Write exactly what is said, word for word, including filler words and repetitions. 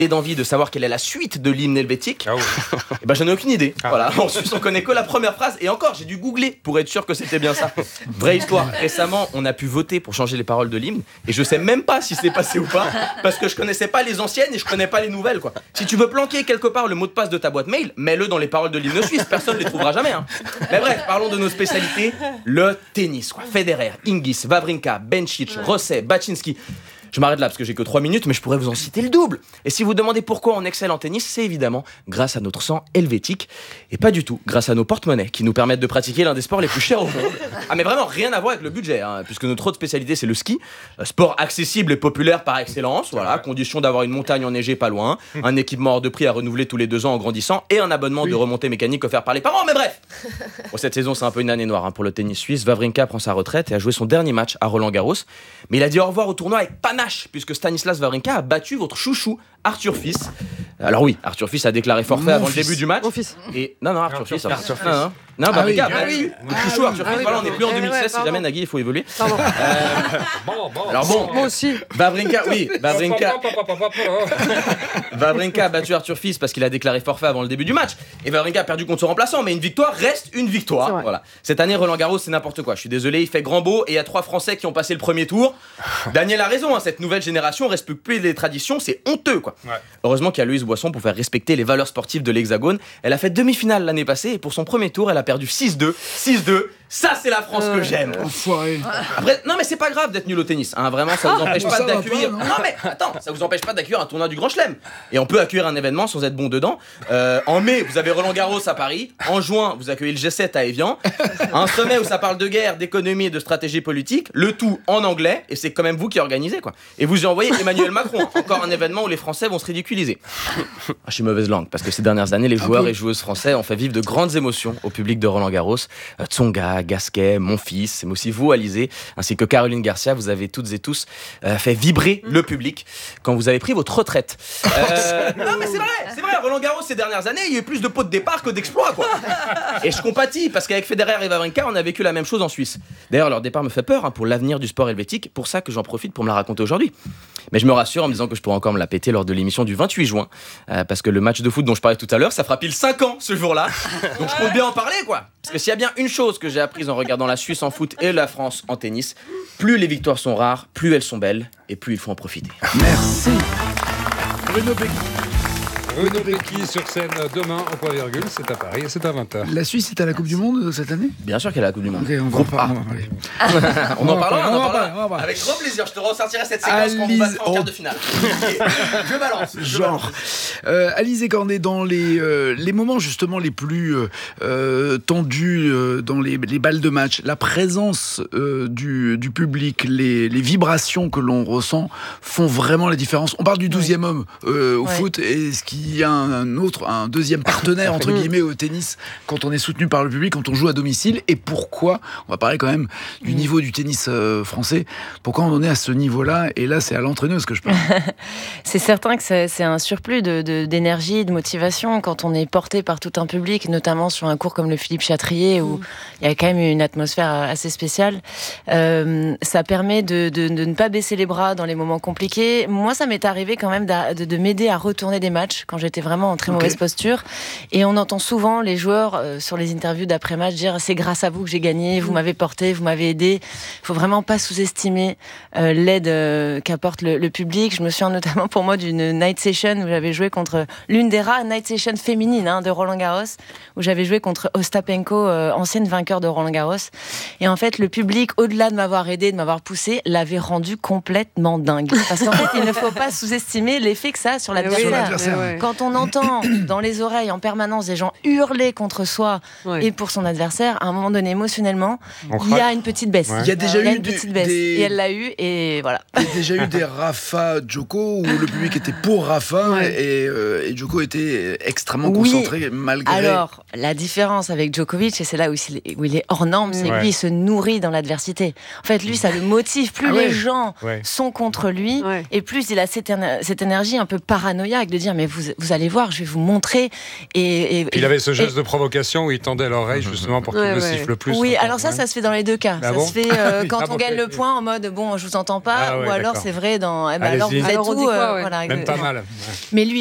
d'envie de savoir quelle est la suite de l'hymne helvétique. Ah oui. Et ben j'en ai aucune idée. Ah. Voilà. En Suisse, on connaît que la première phrase. Et encore, j'ai dû googler pour être sûr que c'était bien ça. Vraie histoire. Récemment, on a pu voter pour changer les paroles de l'hymne. Et je sais même pas si c'est passé ou pas. Parce que je connaissais pas les anciennes et je connais pas les nouvelles, quoi. Si tu veux planquer quelque part le mot de passe de ta boîte mail, mets-le dans les paroles de l'hymne suisse. Personne ne les trouvera jamais. Hein. Mais bref, parlons de nos spécialités. Le tennis, quoi. Federer, Hingis, Wawrinka, Bencic, Rosset, Baczynski. Je m'arrête là parce que j'ai que trois minutes, mais je pourrais vous en citer le double. Et si vous demandez pourquoi on excelle en tennis, c'est évidemment grâce à notre sang helvétique. Et pas du tout grâce à nos porte-monnaies qui nous permettent de pratiquer l'un des sports les plus chers au monde. Ah mais vraiment, rien à voir avec le budget, hein, puisque notre autre spécialité c'est le ski. Sport accessible et populaire par excellence, voilà, condition d'avoir une montagne enneigée pas loin, un équipement hors de prix à renouveler tous les deux ans en grandissant, et un abonnement oui. de remontée mécanique offert par les parents, mais bref. Bon, cette saison c'est un peu une année noire hein, pour le tennis suisse. Wawrinka prend sa retraite et a joué son dernier match à Roland-Garros. Mais il a dit au revoir au tournoi avec panache, puisque Stanislas Wawrinka a battu votre chouchou Arthur Fils. Alors oui, Arthur Fils a déclaré forfait avant fils. le début du match. Mon fils. Et non non Arthur, Arthur Fils. Arthur Fils. Non, non. Non, ah Wawrinka oui, a battu ah le oui. chouchou Arthur Ah Fils. oui, Voilà, on n'est plus en deux mille seize. ouais, Si jamais Nagui, il faut évoluer. Pardon. Euh, bon, bon. Alors bon, moi aussi. Wawrinka, oui, Wawrinka. Wawrinka a battu Arthur Fils parce qu'il a déclaré forfait avant le début du match. Et Wawrinka a perdu contre son remplaçant, mais une victoire reste une victoire. Voilà. Cette année, Roland Garros, c'est n'importe quoi. Je suis désolé, il fait grand beau et il y a trois Français qui ont passé le premier tour. Daniel a raison, hein, cette nouvelle génération respecte plus les traditions, c'est honteux, quoi. Ouais. Heureusement qu'il y a Louise Boisson pour faire respecter les valeurs sportives de l'Hexagone. Elle a fait demi-finale l'année passée et pour son premier tour, elle a perdu six deux. six deux. Ça, c'est la France euh, que j'aime. Enfoiré. Après, non, mais c'est pas grave d'être nul au tennis. Hein, vraiment, ça vous empêche ah, pas ça d'accueillir. Pas, non, non, mais attends, ça vous empêche pas d'accueillir un tournoi du Grand Chelem. Et on peut accueillir un événement sans être bon dedans. Euh, en mai, vous avez Roland Garros à Paris. En juin, vous accueillez le G sept à Évian. Un sommet où ça parle de guerre, d'économie et de stratégie politique. Le tout en anglais. Et c'est quand même vous qui organisez, quoi. Et vous y envoyez Emmanuel Macron. Encore un événement où les Français vont se ridiculiser. Ah, je suis mauvaise langue parce que ces dernières années, les joueurs et joueuses français ont fait vivre de grandes émotions au public de Roland Garros. Euh, Tsonga, Gasquet, mon fils, mais aussi vous, Alizé, ainsi que Caroline Garcia, vous avez toutes et tous euh, fait vibrer le public quand vous avez pris votre retraite. Euh, non mais c'est vrai, c'est vrai, Roland Garros ces dernières années, il y a eu plus de pots de départ que d'exploits, quoi. Et je compatis, parce qu'avec Federer et Wawrinka, on a vécu la même chose en Suisse. D'ailleurs, leur départ me fait peur hein, pour l'avenir du sport helvétique, pour ça que j'en profite pour me la raconter aujourd'hui. Mais je me rassure en me disant que je pourrais encore me la péter lors de l'émission du vingt-huit juin, euh, parce que le match de foot dont je parlais tout à l'heure, ça fera pile cinq ans ce jour-là, donc je compte bien en parler, quoi. Parce que s'il y a bien une chose que j'ai apprise en regardant la Suisse en foot et la France en tennis, plus les victoires sont rares, plus elles sont belles et plus il faut en profiter. Merci. Bruno Becchi. Bruno Becchi sur scène demain au point virgule, c'est à Paris et c'est à vingt heures. La Suisse est à la Coupe du Monde cette année ? Bien sûr qu'elle est à la Coupe du Monde. Ok, on va en parler. On en parle, on en parle. Avec grand plaisir, je te ressortirai cette séquence quand on va en quart de finale. Je balance. Genre. Euh, Alizé Cornet, dans les, euh, les moments justement les plus euh, tendus euh, dans les, les balles de match, la présence euh, du, du public, les, les vibrations que l'on ressent font vraiment la différence. On parle du douzième oui. homme euh, au ouais. foot, et ce qui y a un autre, un deuxième partenaire entre guillemets au tennis quand on est soutenu par le public, quand on joue à domicile. Et pourquoi, on va parler quand même du niveau du tennis euh, français, pourquoi on en est à ce niveau-là? Et là, c'est à l'entraîneuse que je parle. C'est certain que c'est, c'est un surplus de, de, d'énergie, de motivation quand on est porté par tout un public, notamment sur un cours comme le Philippe Chatrier où il y a quand même une atmosphère assez spéciale. Euh, ça permet de, de, de ne pas baisser les bras dans les moments compliqués. Moi, ça m'est arrivé quand même de, de, de m'aider à retourner des matchs quand j'étais vraiment en très mauvaise okay. posture. Et on entend souvent les joueurs euh, sur les interviews d'après-match dire « c'est grâce à vous que j'ai gagné, vous m'avez porté, vous m'avez aidé ». Il faut vraiment pas sous-estimer euh, l'aide euh, qu'apporte le, le public. Je me souviens notamment pour moi d'une night session où j'avais joué contre l'une des rares night sessions féminines hein, de Roland-Garros, où j'avais joué contre Ostapenko, euh, ancienne vainqueur de Roland-Garros. Et en fait, le public, au-delà de m'avoir aidé, de m'avoir poussé, l'avait rendu complètement dingue. Parce qu'en fait, il ne faut pas sous-estimer l'effet que ça a sur l'adversaire. Sur l'adversaire. Ouais. Quand on entend dans les oreilles en permanence des gens hurler contre soi ouais. et pour son adversaire, à un moment donné, émotionnellement, il y a une petite baisse. Ouais. Il y a déjà il y a eu une des, petite baisse. Des... Et elle l'a eu, et voilà. Il y a déjà eu des Rafa Djoko où le public était pour Rafa ouais. et, euh, et Djoko était extrêmement oui. concentré malgré. Alors, la différence avec Djokovic, et c'est là où il est, où il est hors norme, c'est ouais. que lui, il se nourrit dans l'adversité. En fait, lui, ça le motive. Plus ah ouais. les gens ouais. sont contre lui, ouais. et plus il a cette, cette énergie un peu paranoïaque de dire mais vous, vous allez voir, je vais vous montrer. Et, et, il avait ce geste et, de provocation où il tendait l'oreille justement pour qu'il ouais, le ouais. siffle plus. Oui, encore, alors ça, ouais. ça se fait dans les deux cas. Ah ça bon se fait euh, quand Ah on bon, gagne ok. le point en mode bon, je vous entends pas, Ah ouais, ou alors d'accord. c'est vrai dans. Eh ben Allez-y. alors vous êtes Alors on dit où quoi, euh, ouais. voilà, Même pas exactement. mal. Ouais. Mais lui,